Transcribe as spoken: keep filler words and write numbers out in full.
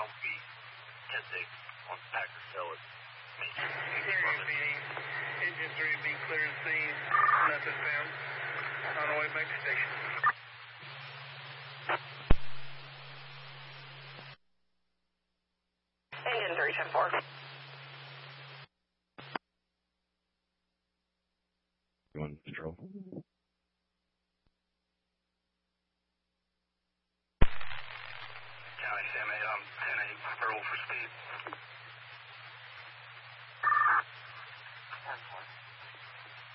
we ten six on Packers Hill at Main Street. Engine three be clear and scene, nothing found. On the way back to station. Engine three ten four. You want to control?